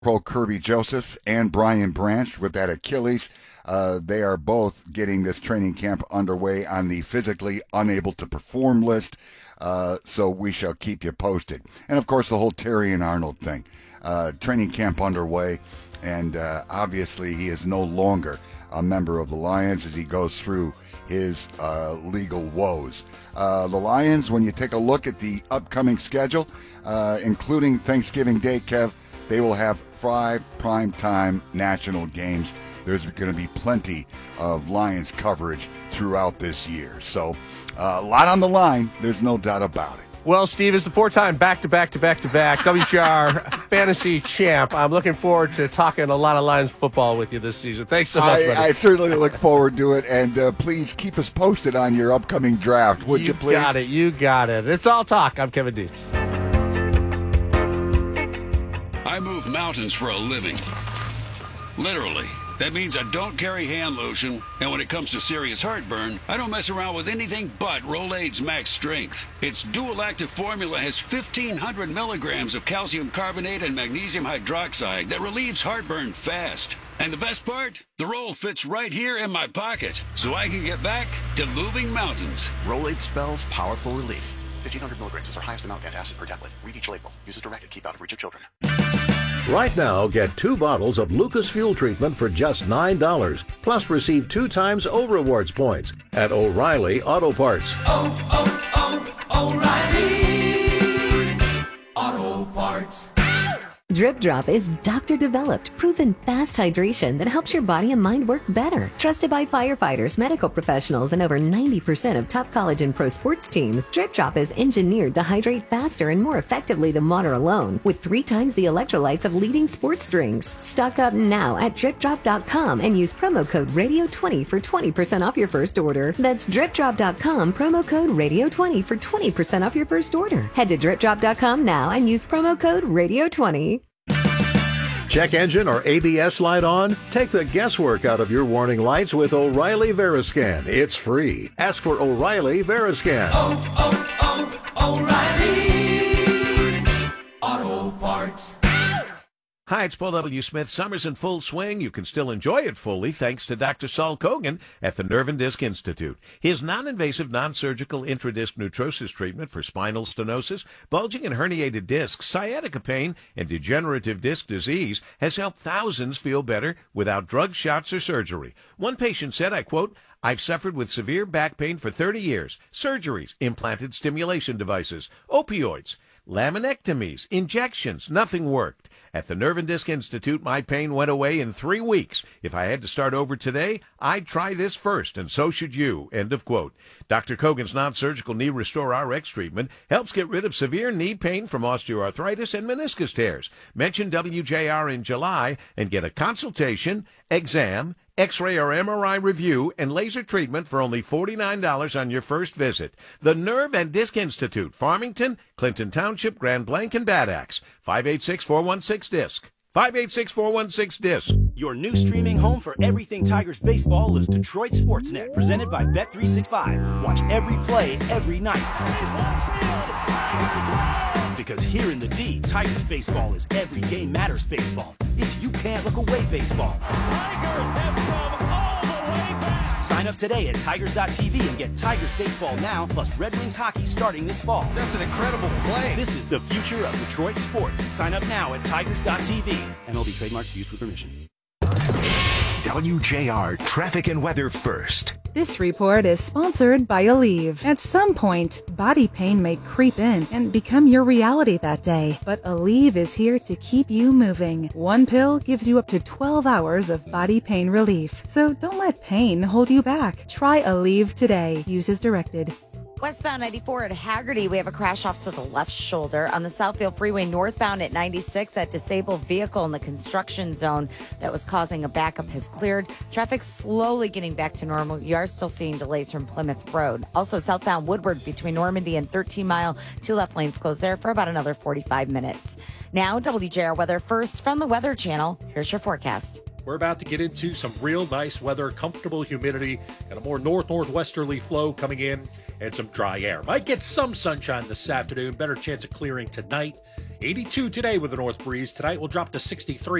Pro Kirby Joseph and Brian Branch with that Achilles. They are both getting this training camp underway on the physically unable to perform list. So we shall keep you posted. And of course, the whole Terry and Arnold thing. Training camp underway, and obviously he is no longer a member of the Lions as he goes through his legal woes. The Lions, when you take a look at the upcoming schedule, including Thanksgiving Day, Kev, they will have 5 primetime national games. There's going to be plenty of Lions coverage throughout this year. So a lot on the line. There's no doubt about it. Well, Steve, as the 4-time back-to-back WGR fantasy champ, I'm looking forward to talking a lot of Lions football with you this season. Thanks so much, buddy. I certainly look forward to it, and please keep us posted on your upcoming draft, would you please? You got it. It's All Talk. I'm Kevin Dietz. I move mountains for a living. Literally. That means I don't carry hand lotion, and when it comes to serious heartburn, I don't mess around with anything but Rolaids Max Strength. Its dual-active formula has 1,500 milligrams of calcium carbonate and magnesium hydroxide that relieves heartburn fast. And the best part? The roll fits right here in my pocket, so I can get back to moving mountains. Rolaids spells powerful relief. 1,500 milligrams is our highest amount of antacid per tablet. Read each label. Use as directed. Keep out of reach of children. Right now, get 2 bottles of Lucas Fuel Treatment for just $9. Plus, receive 2 times O Rewards points at O'Reilly Auto Parts. O'Reilly Auto Parts. Drip Drop is doctor-developed, proven fast hydration that helps your body and mind work better. Trusted by firefighters, medical professionals, and over 90% of top college and pro sports teams, Drip Drop is engineered to hydrate faster and more effectively than water alone, with 3 times the electrolytes of leading sports drinks. Stock up now at DripDrop.com and use promo code RADIO20 for 20% off your first order. That's DripDrop.com, promo code RADIO20 for 20% off your first order. Head to DripDrop.com now and use promo code RADIO20. Check engine or ABS light on? Take the guesswork out of your warning lights with O'Reilly Veriscan. It's free. Ask for O'Reilly Veriscan. O'Reilly Auto Parts. Hi, it's Paul W. Smith. Summer's in full swing. You can still enjoy it fully thanks to Dr. Saul Kogan at the Nerve and Disc Institute. His non-invasive, non-surgical intradisc neutrosis treatment for spinal stenosis, bulging and herniated discs, sciatica pain, and degenerative disc disease has helped thousands feel better without drugs, shots, or surgery. One patient said, I quote, "I've suffered with severe back pain for 30 years. Surgeries, implanted stimulation devices, opioids, laminectomies, injections, nothing worked. At the Nerve and Disc Institute, my pain went away in 3 weeks. If I had to start over today, I'd try this first, and so should you." End of quote. Dr. Kogan's non-surgical Knee Restore RX treatment helps get rid of severe knee pain from osteoarthritis and meniscus tears. Mention WJR in July and get a consultation, exam, X-ray or MRI review, and laser treatment for only $49 on your first visit. The Nerve and Disc Institute, Farmington, Clinton Township, Grand Blanc, and Bad Axe. 586-416-DISC. 586-416-DISC. Your new streaming home for everything Tigers baseball is Detroit Sportsnet, presented by Bet365. Watch every play, every night. Because here in the D, Tigers baseball is every game matters baseball. It's you can't look away baseball. Tigers have come all the way back. Sign up today at Tigers.tv and get Tigers baseball now, plus Red Wings hockey starting this fall. That's an incredible play. This is the future of Detroit sports. Sign up now at Tigers.tv. MLB trademarks used with permission. WJR Traffic and Weather First. This report is sponsored by Aleve. At some point, body pain may creep in and become your reality that day. But Aleve is here to keep you moving. One pill gives you up to 12 hours of body pain relief. So don't let pain hold you back. Try Aleve today. Use as directed. Westbound 94 at Haggerty, we have a crash off to the left shoulder. On the Southfield Freeway northbound at 96, that disabled vehicle in the construction zone that was causing a backup has cleared. Traffic slowly getting back to normal. You are still seeing delays from Plymouth Road. Also, southbound Woodward between Normandy and 13 Mile, 2 left lanes closed there for about another 45 minutes. Now, WJR Weather First from the Weather Channel. Here's your forecast. We're about to get into some real nice weather, comfortable humidity, and a more northwesterly flow coming in, and some dry air. Might get some sunshine this afternoon, better chance of clearing tonight. 82 today with a north breeze. Tonight will drop to 63.